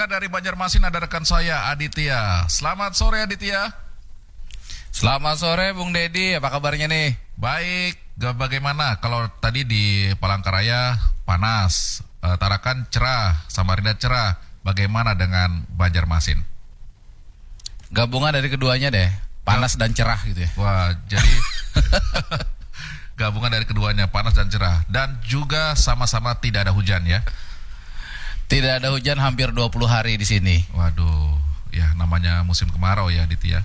pendengar dari Banjarmasin ada rekan saya Aditya. Selamat sore Aditya. Selamat sore Bung Dedi, apa kabarnya nih? Baik, bagaimana kalau tadi di Palangkaraya panas, Tarakan cerah, Samarinda cerah. Bagaimana dengan Banjarmasin? Gabungan dari keduanya deh, panas dan cerah gitu ya. Wah, jadi gabungan dari keduanya, panas dan cerah. Dan juga sama-sama tidak ada hujan ya. Tidak ada hujan hampir 20 hari di sini. Waduh, ya namanya musim kemarau ya Aditya.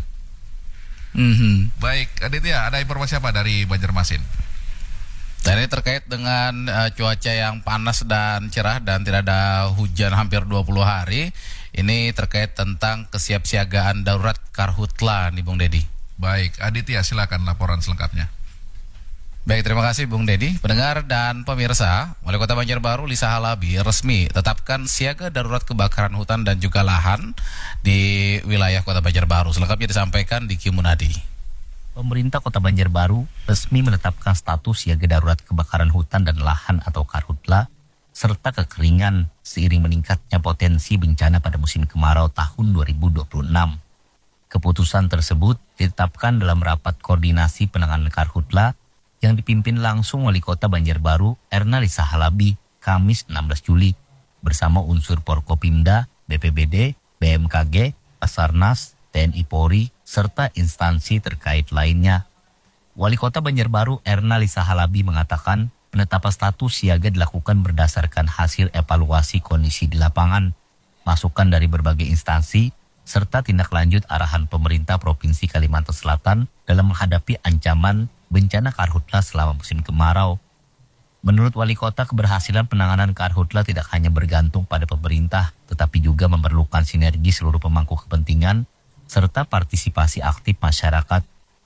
Baik, Aditya, ada informasi apa dari Banjarmasin? Ini terkait dengan cuaca yang panas dan cerah dan tidak ada hujan hampir 20 hari. Ini terkait tentang kesiapsiagaan darurat Karhutla nih Bung Dedi. Baik, Aditya silakan laporan selengkapnya. Baik, terima kasih Bung Dedi. Pendengar dan pemirsa, Wali Kota Banjarbaru Lisa Halabi resmi tetapkan siaga darurat kebakaran hutan dan juga lahan di wilayah Kota Banjarbaru. Selengkapnya disampaikan di Kimunadi. Pemerintah Kota Banjarbaru resmi menetapkan status siaga darurat kebakaran hutan dan lahan atau Karhutla serta kekeringan seiring meningkatnya potensi bencana pada musim kemarau tahun 2026. Keputusan tersebut ditetapkan dalam rapat koordinasi penanganan Karhutla yang dipimpin langsung Wali Kota Banjarbaru Erna Lisa Halabi Kamis 16 Juli bersama unsur Porkopimda, BPBD, BMKG, Basarnas, TNI Polri, serta instansi terkait lainnya. Wali Kota Banjarbaru Erna Lisa Halabi mengatakan penetapan status siaga dilakukan berdasarkan hasil evaluasi kondisi di lapangan, masukan dari berbagai instansi, serta tindak lanjut arahan pemerintah Provinsi Kalimantan Selatan dalam menghadapi ancaman bencana Karhutla selama musim kemarau. Menurut Wali Kota, keberhasilan penanganan Karhutla tidak hanya bergantung pada pemerintah, tetapi juga memerlukan sinergi seluruh pemangku kepentingan serta partisipasi aktif masyarakat.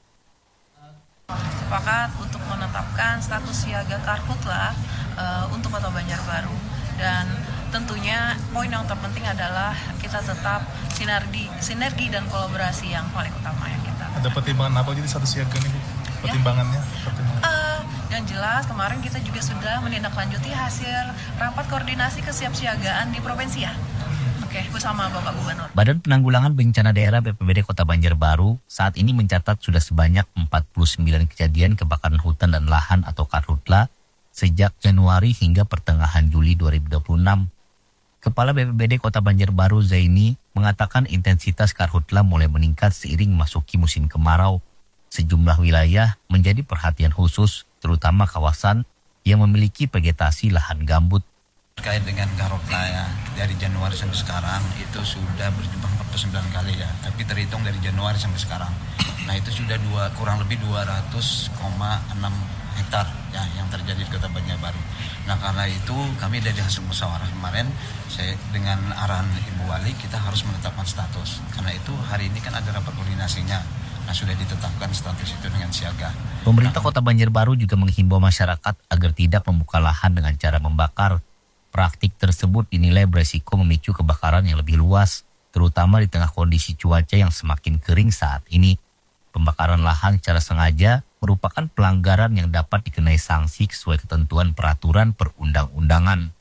Sepakat untuk menetapkan status siaga Karhutla untuk Kota Banjarbaru, dan tentunya poin yang terpenting adalah kita tetap sinergi dan kolaborasi yang paling utama yang kita. Ada pertimbangan apa jadi status siaga nih Bu? Pertimbangannya? Yang jelas kemarin kita juga sudah menindaklanjuti hasil rapat koordinasi kesiapsiagaan di provinsi ya. Oke, bersama Bapak Gubernur. Badan Penanggulangan Bencana Daerah BPBD Kota Banjarbaru saat ini mencatat sudah sebanyak 49 kejadian kebakaran hutan dan lahan atau Karhutla sejak Januari hingga pertengahan Juli 2026. Kepala BPBD Kota Banjarbaru Zaini mengatakan intensitas Karhutla mulai meningkat seiring memasuki musim kemarau. Sejumlah wilayah menjadi perhatian khusus, terutama kawasan yang memiliki vegetasi lahan gambut. Terkait dengan Karhutla ya, dari Januari sampai sekarang itu sudah berjumlah 49 kali ya, tapi terhitung dari Januari sampai sekarang. Nah itu sudah kurang lebih 200,6 hektar ya yang terjadi di Kota Banjarbaru. Nah karena itu kami dari hasil musyawarah kemarin, saya dengan arahan Ibu Wali kita harus menetapkan status. Karena itu hari ini kan ada rapat koordinasinya. Nah, sudah ditetapkan status itu dengan siaga. Pemerintah Kota Banjarbaru juga menghimbau masyarakat agar tidak membuka lahan dengan cara membakar. Praktik tersebut dinilai beresiko memicu kebakaran yang lebih luas, terutama di tengah kondisi cuaca yang semakin kering saat ini. Pembakaran lahan secara sengaja merupakan pelanggaran yang dapat dikenai sanksi sesuai ketentuan peraturan perundang-undangan.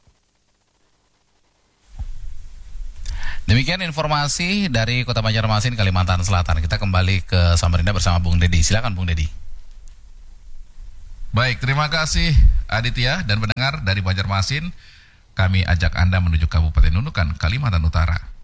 Demikian informasi dari Kota Banjarmasin, Kalimantan Selatan. Kita kembali ke Samarinda bersama Bung Dedi. Silakan Bung Dedi. Baik, terima kasih Aditya dan pendengar dari Banjarmasin. Kami ajak Anda menuju Kabupaten Nunukan, Kalimantan Utara.